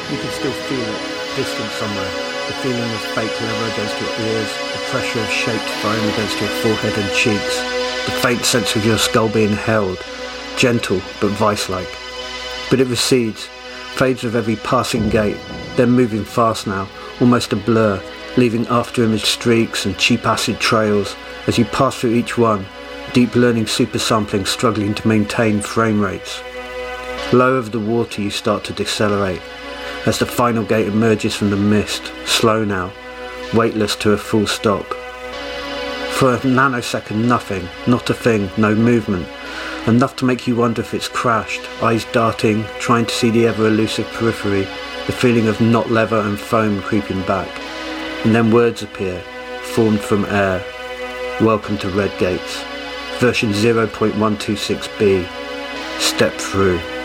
You can still feel it, distant somewhere. The feeling of fake leather against your ears, the pressure of shaped foam against your forehead and cheeks, the faint sense of your skull being held, gentle but vice-like. But it recedes, fades with every passing gate, then moving fast now, almost a blur, leaving after-image streaks and cheap acid trails as you pass through each one, deep learning super sampling struggling to maintain frame rates. Low over the water you start to decelerate, as the final gate emerges from the mist, slow now, weightless to a full stop. For a nanosecond nothing, not a thing, no movement, enough to make you wonder if it's crashed, eyes darting, trying to see the ever-elusive periphery, the feeling of not leather and foam creeping back. And then words appear, formed from air. Welcome to Red Gates. Version 0.126b. Step through.